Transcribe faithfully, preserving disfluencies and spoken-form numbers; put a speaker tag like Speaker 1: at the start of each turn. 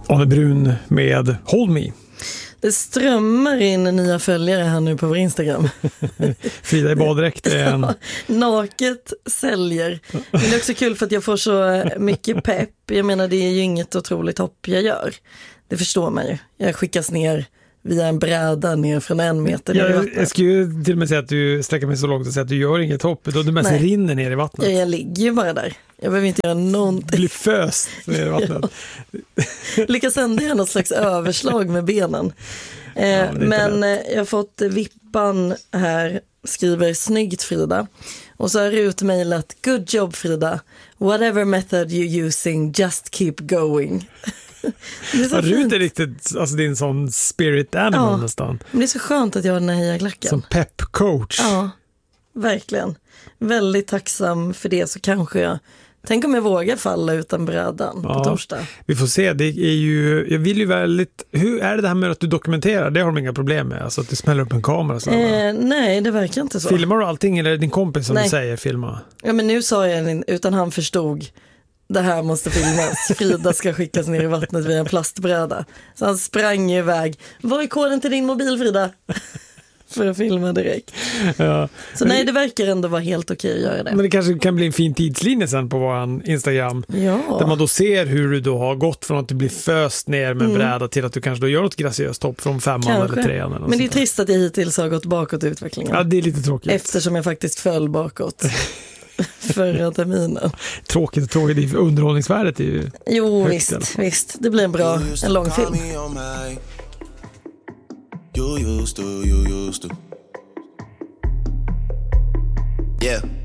Speaker 1: Anne Brun med Hold Me.
Speaker 2: Det strömmar in nya följare här nu på vår Instagram.
Speaker 1: Frida i baddräkt är en...
Speaker 2: Ja, naket säljer. Men det är också kul för att jag får så mycket pepp. Jag menar, det är ju inget otroligt hopp jag gör. Det förstår man ju. Jag skickas ner via en bräda ner från en meter ner i vattnet.
Speaker 1: Jag, jag skulle ju till och med säga att du sträcker mig så långt och säga att du gör inget hopp. Då du mest rinner ner i vattnet.
Speaker 2: Ja, jag ligger ju bara där. Jag behöver inte göra någonting.
Speaker 1: Blir föst ner i vattnet.
Speaker 2: Ja. Lyckas ändå göra något slags överslag med benen. Eh, ja, men men jag har fått Vippan här, skriver snyggt Frida. Och så har Rut mejlat, good job Frida. Whatever method you're using, just keep going. Det är så Rut är riktigt, alltså din sån spirit animal ja, nästan. Men det är så skönt att jag har den här hejaklacken.
Speaker 1: Som pep coach.
Speaker 2: Ja, verkligen. Väldigt tacksam för det, så kanske jag... Tänk om jag vågar falla utan brädan ja, på torsdag. Vi får se, det är ju... Jag vill ju väldigt... Hur är det det här med att du dokumenterar? Det har de inga problem med, alltså att du smäller upp en kamera så eh, nej, det verkar inte så.
Speaker 1: Filmar du allting eller är det din kompis som nej. Du säger filma?
Speaker 2: Ja, men nu sa jag utan han förstod... Det här måste filmas. Frida ska skickas ner i vattnet via en plastbräda. Så han sprang iväg. Vad är koden till din mobil, Frida? För att filma direkt. Ja. Så nej, det verkar ändå vara helt okej att göra det. Men
Speaker 1: det kanske kan bli en fin tidslinje sen på vår Instagram.
Speaker 2: Ja.
Speaker 1: Där man då ser hur du då har gått från att du blir föst ner med en mm. bräda till att du kanske då gör något graciöst hopp från femman kanske. Eller trean. Eller
Speaker 2: men det är trist att jag hittills har gått bakåt i utvecklingen.
Speaker 1: Ja, det är lite tråkigt.
Speaker 2: Eftersom jag faktiskt föll bakåt. Förra terminen.
Speaker 1: Tråkigt och tråkigt, underhållningsvärdet är ju
Speaker 2: jo visst, visst, det blir en bra, en lång film.
Speaker 3: You used to, you used to. Yeah.